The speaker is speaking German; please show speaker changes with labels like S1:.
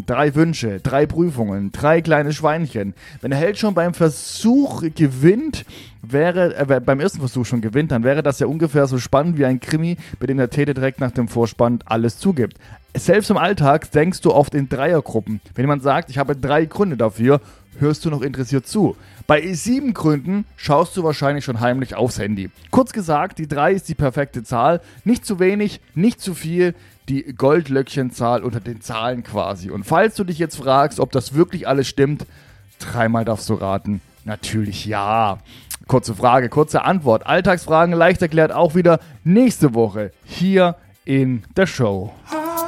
S1: 3 Wünsche, 3 Prüfungen, 3 kleine Schweinchen. Wenn der Held schon beim Versuch gewinnt, beim ersten Versuch schon gewinnt, dann wäre das ja ungefähr so spannend wie ein Krimi, bei dem der Täter direkt nach dem Vorspann alles zugibt. Selbst im Alltag denkst du oft in Dreiergruppen. Wenn jemand sagt, ich habe 3 Gründe dafür, hörst du noch interessiert zu. Bei 7 Gründen schaust du wahrscheinlich schon heimlich aufs Handy. Kurz gesagt, die 3 ist die perfekte Zahl. Nicht zu wenig, nicht zu viel. Die Goldlöckchenzahl unter den Zahlen quasi. Und falls du dich jetzt fragst, ob das wirklich alles stimmt, 3-mal darfst du raten. Natürlich ja. Kurze Frage, kurze Antwort. Alltagsfragen leicht erklärt auch wieder nächste Woche hier in der Show.